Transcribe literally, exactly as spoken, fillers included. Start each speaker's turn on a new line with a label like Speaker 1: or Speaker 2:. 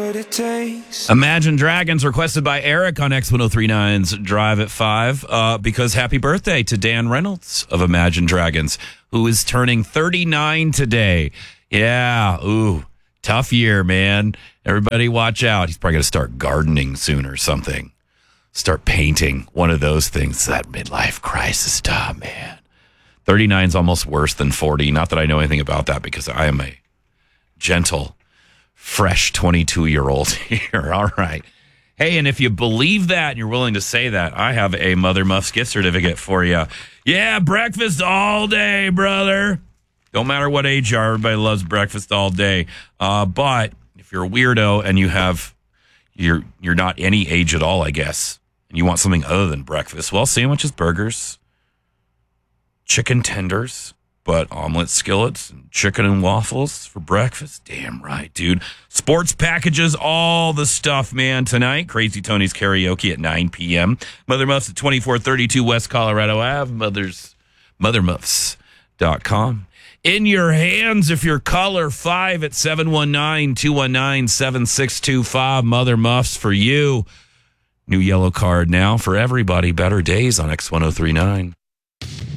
Speaker 1: what it takes.
Speaker 2: Imagine Dragons requested by Eric on X ten thirty-nine's Drive at five uh, because happy birthday to Dan Reynolds of Imagine Dragons, who is turning thirty-nine today. Yeah, ooh, tough year, man. Everybody watch out. He's probably going to start gardening soon or something. Start painting, one of those things. That midlife crisis time, man. thirty-nine is almost worse than forty. Not that I know anything about that because I am a gentle, fresh twenty-two-year-old here. All right. Hey, and if you believe that and you're willing to say that, I have a Mother Muffs gift certificate for you. Yeah, breakfast all day, brother. Don't matter what age you are. Everybody loves breakfast all day. Uh, but if you're a weirdo and you have, you're you're not any age at all, I guess, and you want something other than breakfast, well, sandwiches, burgers, chicken tenders, but omelet skillets and chicken and waffles for breakfast. Damn right, dude. Sports packages, all the stuff, man. Tonight, Crazy Tony's karaoke at nine p.m. Mother Muffs at twenty-four thirty-two West Colorado Avenue. Mother's, mother muffs dot com. In your hands, if you're caller five at seven one nine, two one nine, seven six two five. Mother Muffs for you. New yellow card now for everybody. Better days on X ten thirty-nine.